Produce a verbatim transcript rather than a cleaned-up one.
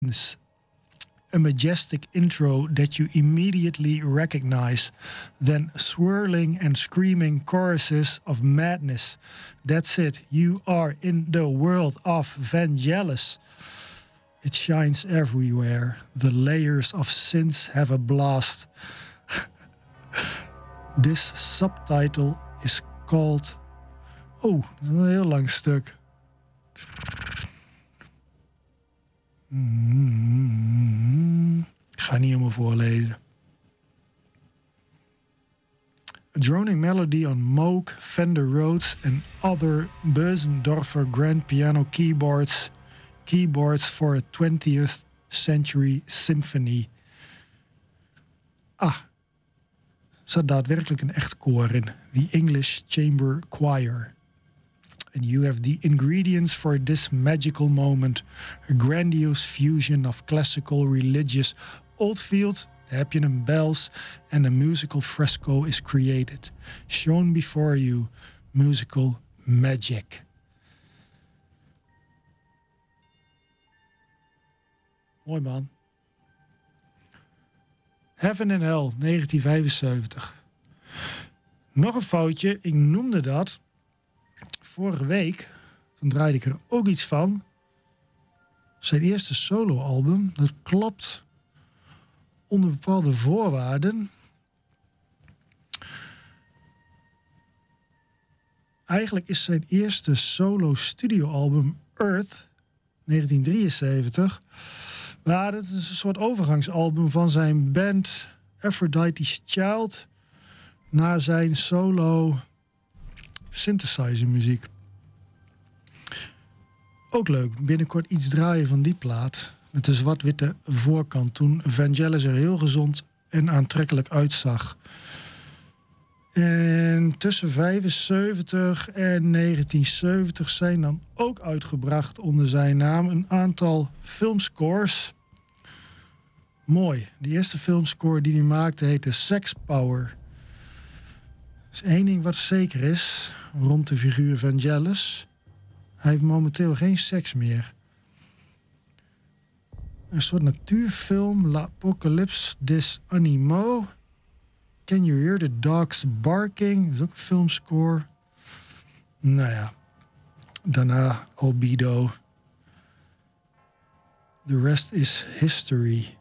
A majestic intro that you immediately recognize, then swirling and screaming choruses of madness. That's it, you are in the world of Vangelis. It shines everywhere. The layers of sins have a blast. This subtitle is called... Oh, dat is een heel lang stuk. Mm-hmm. Ik ga niet helemaal voorlezen. A droning melody on Moog, Fender Rhodes and other Bösendorfer grand piano keyboards. Keyboards for a twentieth century symphony. Ah, er zat daadwerkelijk een echt koor in. The English Chamber Choir. And you have the ingredients for this magical moment. A grandiose fusion of classical, religious, oldfield, daar heb je een, bells, and a musical fresco is created. Shown before you, musical magic. Mooi man. Heaven and Hell, negentien vijfenzeventig. Nog een foutje, ik noemde dat... Vorige week, toen draaide ik er ook iets van. Zijn eerste soloalbum, dat klopt onder bepaalde voorwaarden. Eigenlijk is zijn eerste solo studioalbum Earth, negentien drieënzeventig. Maar dat is een soort overgangsalbum van zijn band Aphrodite's Child naar zijn solo synthesizer muziek. Ook leuk, binnenkort iets draaien van die plaat. Met de zwart-witte voorkant. Toen Vangelis er heel gezond en aantrekkelijk uitzag. En tussen vijfenzeventig en negentien zeventig zijn dan ook uitgebracht onder zijn naam een aantal filmscores. Mooi. De eerste filmscore die hij maakte heette Sex Power. Er is één ding wat zeker is rond de figuur Vangelis. Hij heeft momenteel geen seks meer. Een soort natuurfilm, L'Apocalypse des Animaux. Can You Hear the Dogs Barking? Dat is ook een filmscore. Nou ja, daarna Albedo. The rest is history.